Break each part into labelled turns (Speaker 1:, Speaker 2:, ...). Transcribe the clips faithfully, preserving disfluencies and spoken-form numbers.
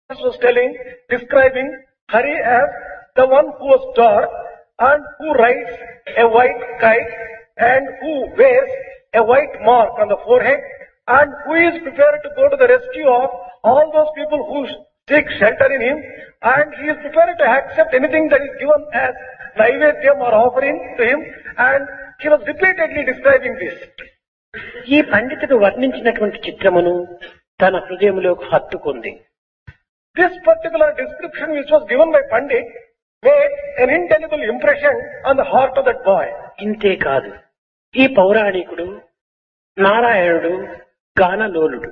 Speaker 1: was telling, describing Hari as the one who was dark and who rides a white kite and who wears a white mark on the forehead and who is prepared to go to the rescue of all those people who seek shelter in him, and he is prepared to accept anything that is given as naivedyam or offering to him, and he was repeatedly describing this.
Speaker 2: ఈ పండితుడు వర్ణించినటువంటి చిత్రమును తన హృదయంలోకి హత్తుకుంది.
Speaker 1: This particular description which was given by Pandit made an indelible impression on the heart of that boy.
Speaker 2: ఇంతే కాదు, ఈ పౌరాణికుడు నారాయణుడు గానలోలుడు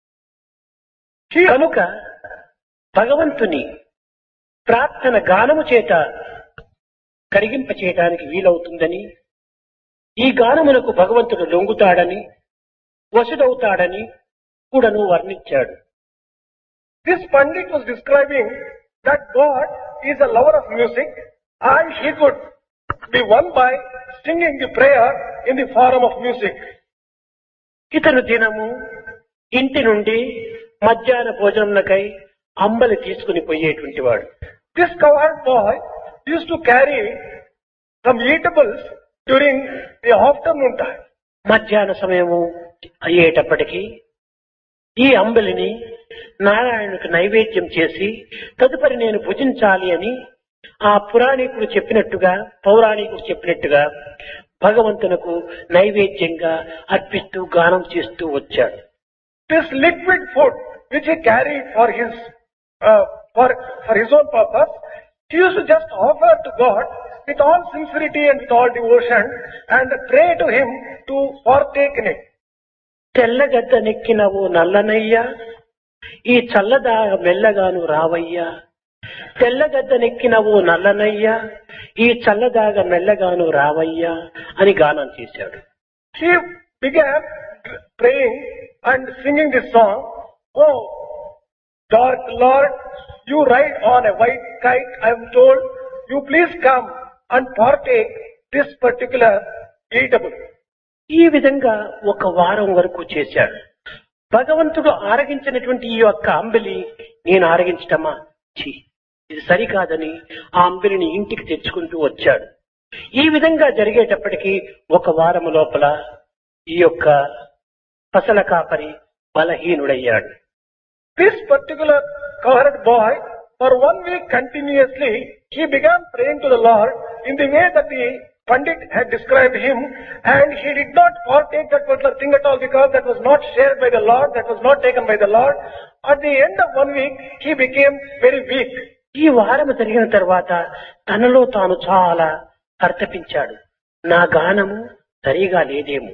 Speaker 2: కనుక భగవంతుని ప్రార్థన గానము చేత కరిగింప చేయటానికి వీలవుతుందని, ఈ గానమునకు భగవంతుడు లొంగుతాడని, వసుడవుతాడని కూడాను వర్ణించాడు.
Speaker 1: This Pandit was describing that God is a lover of music and he could be won by singing the prayer in the form of music.
Speaker 2: ఇతను దినము ఇంటి నుండి మధ్యాహ్న భోజనమునకై అంబలి తీసుకుని పోయేటువంటి వాడు.
Speaker 1: This cowherd boy used to carry some eatables during the afternoon time.
Speaker 2: మధ్యాహ్న సమయము అయ్యేటప్పటికీ ఈ అంబలిని నారాయణునికి నైవేద్యం చేసి తదుపరి నేను భుజించాలి అని ఆ పురాణికుడు చెప్పినట్టుగా పౌరాణికుడు చెప్పినట్టుగా భగవంతునకు నైవేద్యంగా అర్పిస్తూ గానం చేస్తూ వచ్చాడు.
Speaker 1: This liquid food which he carried for his uh, for for his own purpose, he used to just offer to God with all sincerity and with all devotion and pray to him to partake in it.
Speaker 2: తెల్లగద్ద నెక్కినవు నల్లనయ్యా, ఈ చల్లదాగ మెల్లగాను రావయ్యా, తెల్లగద్ద నెక్కినవు నల్లనయ్యా, ఈ చల్లదాగ మెల్లగాను రావయ్యా అని గానం చేశాడు.
Speaker 1: He began praying and singing this song. Oh, dark Lord, you ride on a white kite, I am told. You please come and partake this particular eatable.
Speaker 2: ఈ విధంగా ఒక వారం వరకు చేశాడు. భగవంతుడు ఆరగించినటువంటి ఈ యొక్క అంబిలి నేను ఆరగించటమా, ఛీ ఇది సరికాదని ఆ అంబిలిని ఇంటికి తెచ్చుకుంటూ వచ్చాడు. ఈ విధంగా జరిగేటప్పటికీ ఒక వారము లోపల ఈ యొక్క పసల కాపరి బలహీనుడయ్యాడు.
Speaker 1: This particular cowherd boy, for one week continuously, he began praying to the Lord in the way that the Pandit had described him, and he did not partake that particular thing at all because that was not shared by the Lord, that was not taken by the Lord. At the end of one week, he became very weak.
Speaker 2: ఈ వారం జరిగిన తర్వాత తనలో తాను చాలా అర్థపించాడు. నా గానము సరిగా లేదేమో,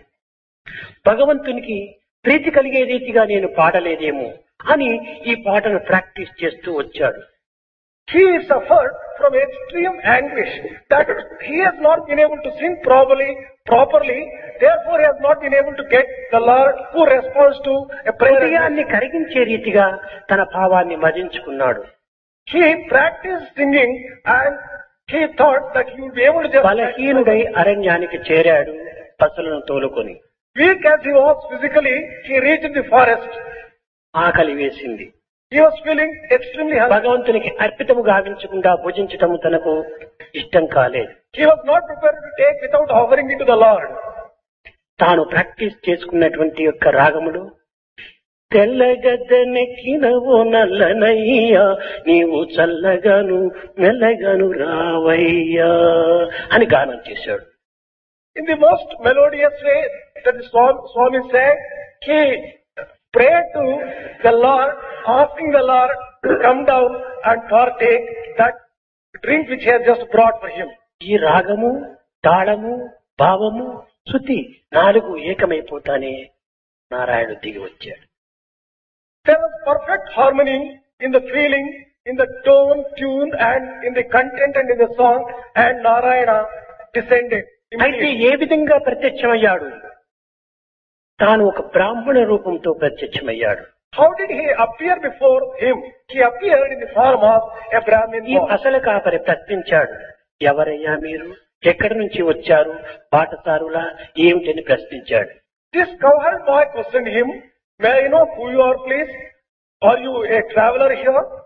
Speaker 2: భగవంతునికి ప్రీతి కలిగే రీతిగా నేను పాడలేదేమో అని ఈ పాటను ప్రాక్టీస్ చేస్తూ వచ్చాడు.
Speaker 1: He suffered from extreme anguish that he has not been able to sing properly, properly. Therefore, he has not been able to get the Lord who responds to a prayer.
Speaker 2: హృదయాన్ని కరిగించే రీతిగా తన భావాన్ని మదించుకున్నాడు.
Speaker 1: He practiced singing and he thought that he would be able to just...
Speaker 2: బలహీనుడై అరణ్యానికి చేరాడు పశువులను తోలుకొని.
Speaker 1: Weak as he was physically, he reached the forest.
Speaker 2: ఆకలి వేసింది.
Speaker 1: He was feeling extremely hungry.
Speaker 2: భగవంతునికి అర్పితము గావించకుండా భుజించటము తనకు ఇష్టం కాలేదు.
Speaker 1: He was not prepared to take without offering it to the Lord.
Speaker 2: తాను ప్రాక్టీస్ చేసుకున్నటువంటి యొక్క రాగములు తెల్లగద్దెనెక్కినవో నల్లనయ్యా, నీవు చల్లగాను మెల్లగాను రావయ్యా అని గానం చేశాడు.
Speaker 1: In the most melodious way that the Swami said, he prayed to the Lord, asking the Lord to come down and partake that drink which he had just brought for him.
Speaker 2: ఈ రాగము, తాళము, భావము, శృతి నాలుగు ఏకమైపోతానే నారాయణుడు దిగి వచ్చాడు.
Speaker 1: There was perfect harmony in the feeling, in the tone, tune, and in the content and in the song, and Narayana descended.
Speaker 2: అయితే ఏ విధంగా ప్రత్యక్షమయ్యాడు? తాను ఒక బ్రాహ్మణ రూపంతో ప్రత్యక్షమయ్యాడు.
Speaker 1: How did he appear before him? He appeared in the form of a Brahmin
Speaker 2: ఈ
Speaker 1: boy.
Speaker 2: అసలు కాపరి ప్రశ్నించాడు, ఎవరయ్యా మీరు, ఎక్కడి నుంచి వచ్చారు, బాటసారులా ఏమిటని ప్రశ్నించాడు.
Speaker 1: This cowherd boy questioned him, may I know who you are, please? Are you a traveler here?